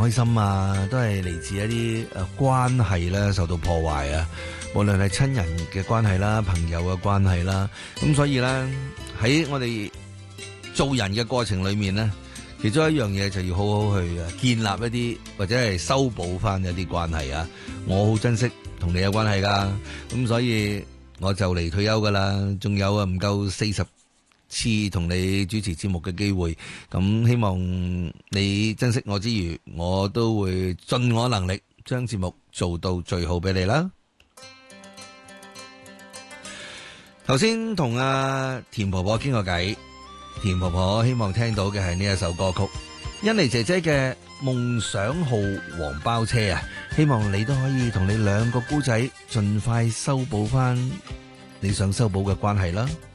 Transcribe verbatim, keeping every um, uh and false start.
開心啊，都係嚟自一啲誒關係咧受到破壞啊，無論係親人嘅關係啦、朋友嘅關係啦，咁所以咧喺我哋做人嘅過程裏面咧，其中一樣嘢就要好好去建立一啲或者係修補翻一啲關係啊！我好珍惜同你有關係噶，咁所以我就嚟退休噶啦，仲有啊唔夠四十次同你主持節目嘅機會，咁希望你珍惜我之餘，我都會盡我能力將節目做到最好俾你啦。頭先同阿田婆婆傾過偈。田婆婆希望聽到嘅係呢一首歌曲，欣妮姐姐嘅夢想號黃包車啊！希望你都可以同你兩個姑仔盡快修補翻你想修補嘅關係啦〜